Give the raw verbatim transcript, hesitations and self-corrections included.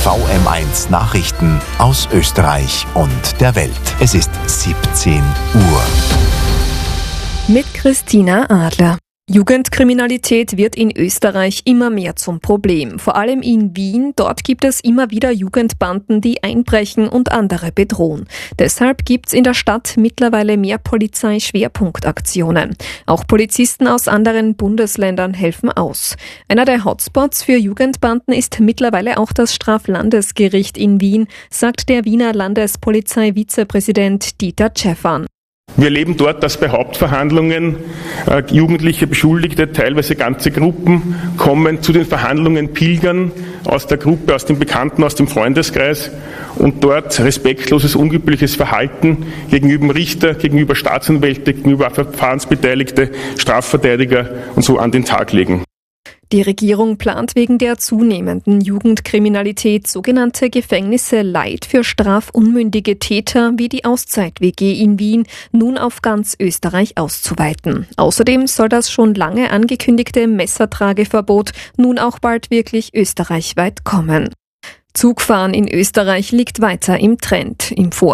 V M eins Nachrichten aus Österreich und der Welt. Es ist siebzehn Uhr. Mit Christina Adler. Jugendkriminalität wird in Österreich immer mehr zum Problem. Vor allem in Wien, dort gibt es immer wieder Jugendbanden, die einbrechen und andere bedrohen. Deshalb gibt's in der Stadt mittlerweile mehr Polizeischwerpunktaktionen. Auch Polizisten aus anderen Bundesländern helfen aus. Einer der Hotspots für Jugendbanden ist mittlerweile auch das Straflandesgericht in Wien, sagt der Wiener Landespolizei-Vizepräsident Dieter Tschäffern. Wir erleben dort, dass bei Hauptverhandlungen äh, Jugendliche, Beschuldigte, teilweise ganze Gruppen kommen, zu den Verhandlungen pilgern aus der Gruppe, aus dem Bekannten, aus dem Freundeskreis und dort respektloses, ungebührliches Verhalten gegenüber Richter, gegenüber Staatsanwälte, gegenüber Verfahrensbeteiligte, Strafverteidiger und so an den Tag legen. Die Regierung plant wegen der zunehmenden Jugendkriminalität sogenannte Gefängnisse Light für strafunmündige Täter wie die Auszeit-W G in Wien nun auf ganz Österreich auszuweiten. Außerdem soll das schon lange angekündigte Messertrageverbot nun auch bald wirklich österreichweit kommen. Zugfahren in Österreich liegt weiter im Trend. Im Vor